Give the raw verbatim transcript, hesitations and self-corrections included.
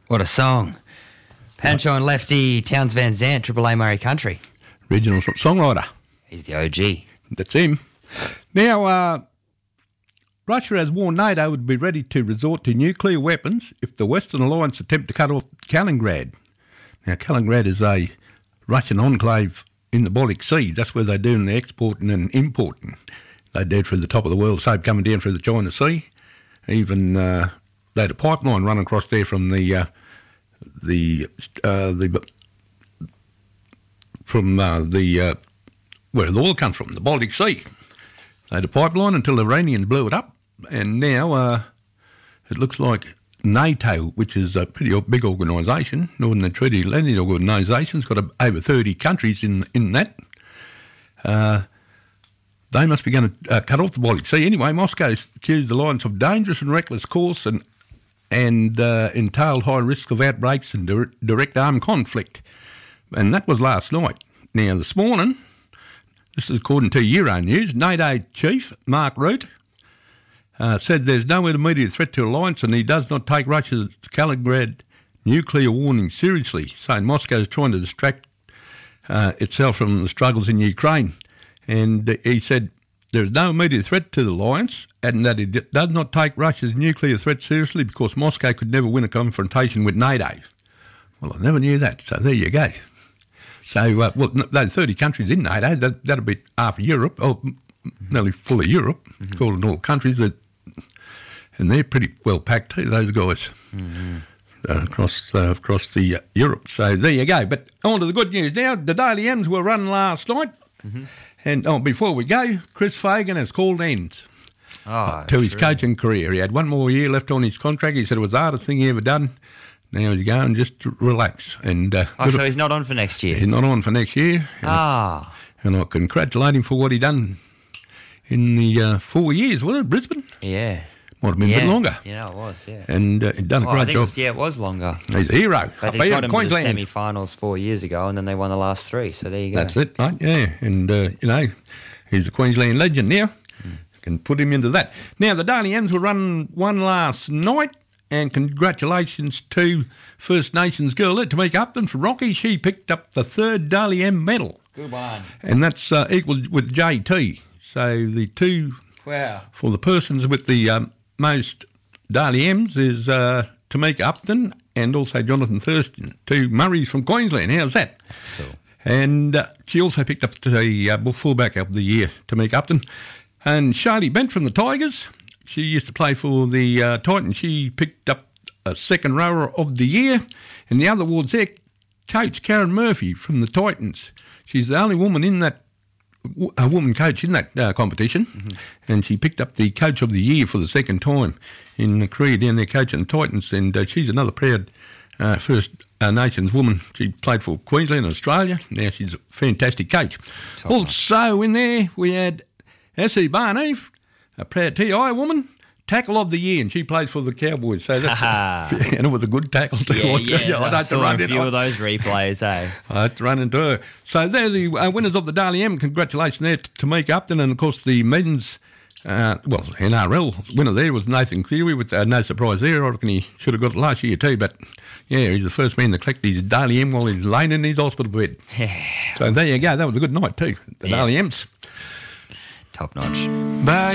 What a song. Pancho and Lefty, Towns Van Zandt, Triple A Murray Country. Original songwriter. He's the O G. That's him. Now, uh, Russia has warned NATO would be ready to resort to nuclear weapons if the Western Alliance attempt to cut off Kaliningrad. Now, Kaliningrad is a Russian enclave in the Baltic Sea. That's where they're doing the exporting and importing. They do it through the top of the world, so coming down through the China Sea. Even uh, they had a pipeline run across there from the uh, the uh, the from uh, the uh, where the oil comes from, the Baltic Sea. They had a pipeline until the Iranians blew it up, and now uh, it looks like NATO, which is a pretty big organisation, Northern Treaty Atlantic Organisation, it's got over thirty countries in in that. Uh, they must be going to uh, cut off the Baltic Sea. Anyway, Moscow's accused the alliance of dangerous and reckless course and and uh, entailed high risk of outbreaks and dir- direct armed conflict. And that was last night. Now, this morning, this is according to Euronews, NATO chief Mark Rutte uh, said there's no immediate threat to alliance and he does not take Russia's Kaliningrad nuclear warning seriously, saying Moscow is trying to distract uh, itself from the struggles in Ukraine. And uh, he said there's no immediate threat to the alliance and that it d- does not take Russia's nuclear threat seriously because Moscow could never win a confrontation with NATO. Well, I never knew that, so there you go. So, uh, well, those thirty countries in NATO, that, that'll be half of Europe, or nearly full of Europe, mm-hmm. calling all countries, that, and they're pretty well packed too, those guys, mm-hmm. uh, across uh, across the uh, Europe. So there you go. But on to the good news now. The Daly M's were run last night, mm-hmm. and oh, before we go, Chris Fagan has called ends oh, to his true. coaching career. He had one more year left on his contract. He said it was the hardest thing he ever done. Now he's going just to relax. And uh, oh, so he's not on for next year? He's not on for next year. Ah. And I congratulate him for what he done in the uh, four years, was it, Brisbane? Yeah. Might have been yeah. a bit longer. Yeah, it was, yeah. And uh, he'd done a oh, great I think job. It was, yeah, it was longer. He's a hero. But Up he here got in him to the Queensland. semi-finals four years ago and then they won the last three, so there you go. That's it, right, yeah. And, uh, you know, he's a Queensland legend now. Mm. Can put him into that. Now, the Daly M's were run one last night. And congratulations to First Nations girl Tamika Upton for Rocky. She picked up the third Daly M medal. Good one. And that's uh, equal with J T. So the two wow. for the persons with the um, most Daly M's is uh, Tamika Upton and also Jonathan Thurston. Two Murrays from Queensland. How's that? That's cool. And uh, she also picked up the uh, fullback of the year, Tamika Upton. And Charlie Bent from the Tigers. She used to play for the uh, Titans. She picked up a second rower of the year. And the other awards there, coach Karen Murphy from the Titans. She's the only woman in that, a woman coach in that uh, competition. Mm-hmm. And she picked up the coach of the year for the second time in the career down there coaching the Titans. And uh, she's another proud uh, First uh, Nations woman. She played for Queensland and Australia. Now she's a fantastic coach. Top also in there we had Essie Barney, a proud T I woman, tackle of the year, and she plays for the Cowboys. So that's a, and it was a good tackle too. Yeah, I tell yeah, you, I'd I have to saw run a few in, of those replays, eh? I had to run into her. So they're the uh, winners of the Daly M. Congratulations there to Tamika Upton, and of course the men's, uh, well, N R L winner there was Nathan Cleary. With uh, no surprise there. I reckon he should have got it last year too, but yeah, he's the first man to collect his Daly M while he's laying in his hospital bed. Yeah. So there you go. That was a good night too. The yeah. Daly M's. Top notch. Bye.